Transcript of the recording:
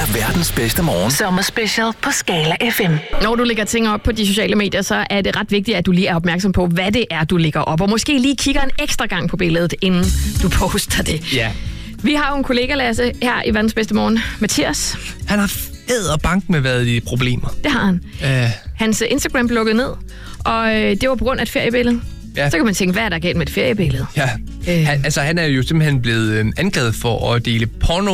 er verdens bedste morgen. Sommerspecial på Skala FM. Når du lægger ting op på de sociale medier, så er det ret vigtigt, at du lige er opmærksom på, hvad det er, du lægger op. Og måske lige kigger en ekstra gang på billedet, inden du poster det. Ja. Vi har jo en kollega, Lasse, her i verdens bedste morgen. Mathias. Han har bank med været i problemer. Det har han. Hans Instagram blev lukket ned, og det var på grund af et feriebillede. Ja. Så kan man tænke, hvad er der galt med et feriebillede? Ja. Han er jo simpelthen blevet anklaget for at dele porno